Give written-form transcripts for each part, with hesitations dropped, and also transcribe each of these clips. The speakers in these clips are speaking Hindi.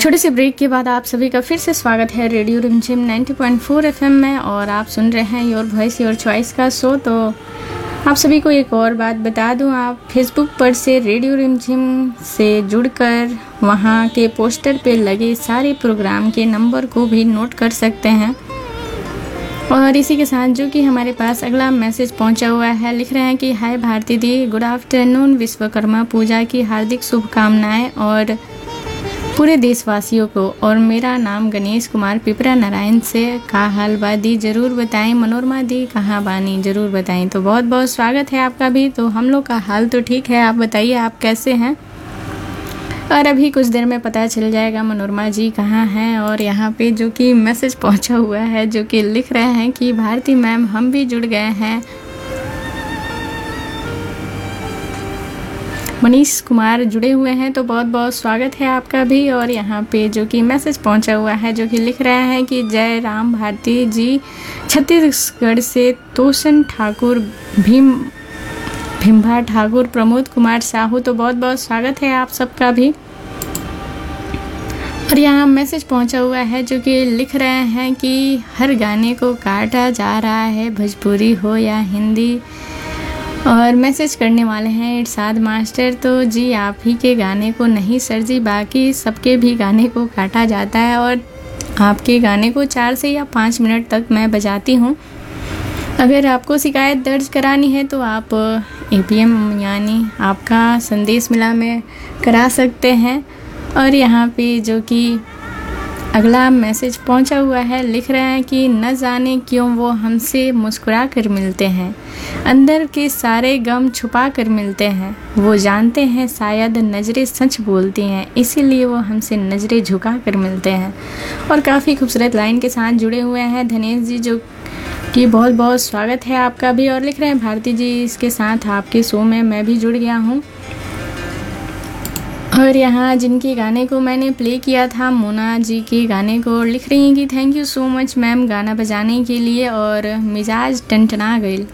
छोटे से ब्रेक के बाद आप सभी का फिर से स्वागत है रेडियो रिमझिम 90.4 FM में। और आप सुन रहे हैं योर वॉइस योर चॉइस का शो। तो आप सभी को एक और बात बता दूं, आप फेसबुक पर से रेडियो रिमझिम से जुड़कर वहां के पोस्टर पे लगे सारे प्रोग्राम के नंबर को भी नोट कर सकते हैं। और इसी के साथ जो कि हमारे पास अगला मैसेज पहुंचा हुआ है, लिख रहे हैं कि हाय भारती दी, गुड आफ्टरनून, विश्वकर्मा पूजा की हार्दिक शुभकामनाएं और पूरे देशवासियों को। और मेरा नाम गणेश कुमार पिपरा नारायण से, का हाल बा दी जरूर बताएं। मनोरमा दी कहाँ बानी जरूर बताएं। तो बहुत बहुत स्वागत है आपका भी। तो हम लोग का हाल तो ठीक है, आप बताइए आप कैसे हैं। और अभी कुछ देर में पता चल जाएगा मनोरमा जी कहाँ हैं। और यहाँ पे जो कि मैसेज पहुँचा हुआ है, जो कि लिख रहे हैं कि भारती मैम हम भी जुड़ गए हैं। मनीष कुमार जुड़े हुए हैं, तो बहुत बहुत स्वागत है आपका भी। और यहाँ पे जो कि मैसेज पहुँचा हुआ है, जो कि लिख रहे हैं कि जय राम भारती जी, छत्तीसगढ़ से तोषण ठाकुर, भीमभा ठाकुर, प्रमोद कुमार साहू, तो बहुत बहुत स्वागत है आप सबका भी। और यहाँ मैसेज पहुँचा हुआ है, जो कि लिख रहे हैं कि हर गाने को काटा जा रहा है, भोजपुरी हो या हिंदी। और मैसेज करने वाले हैं इरशाद मास्टर, तो जी आप ही के गाने को नहीं सर जी, बाकी सबके भी गाने को काटा जाता है। और आपके गाने को 4 से या 5 मिनट तक मैं बजाती हूँ। अगर आपको शिकायत दर्ज करानी है तो आप APM यानी आपका संदेश मिला में करा सकते हैं। और यहाँ पे जो कि अगला मैसेज पहुंचा हुआ है, लिख रहे हैं कि न जाने क्यों वो हमसे मुस्कुरा कर मिलते हैं, अंदर के सारे गम छुपा कर मिलते हैं। वो जानते हैं शायद नज़रें सच बोलती हैं, इसीलिए वो हमसे नज़रें झुका कर मिलते हैं। और काफ़ी खूबसूरत लाइन के साथ जुड़े हुए हैं धनेश जी, जो कि बहुत बहुत स्वागत है आपका भी। और लिख रहे हैं भारती जी, इसके साथ आपके शो में मैं भी जुड़ गया हूँ। और यहाँ जिनके गाने को मैंने प्ले किया था, मोना जी के गाने को, लिख रही हैं कि thank you so much ma'am गाना बजाने के लिए, और मिजाज टनटना गई।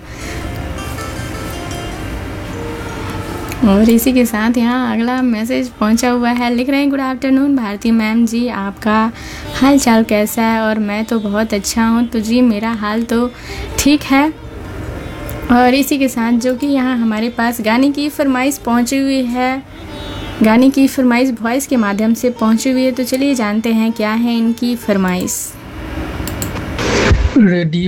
और इसी के साथ यहाँ अगला मैसेज पहुँचा हुआ है, लिख रहे हैं गुड आफ्टरनून भारती मैम जी, आपका हाल चाल कैसा है। और मैं तो बहुत अच्छा हूँ। तो जी मेरा हाल तो ठीक है। और इसी के साथ जो कि यहाँ हमारे पास गाने की फरमाइश पहुँची हुई है, गाने की फरमाइश वॉइस के माध्यम से पहुंची हुई है। तो चलिए जानते हैं क्या है इनकी फरमाइश। रेडियो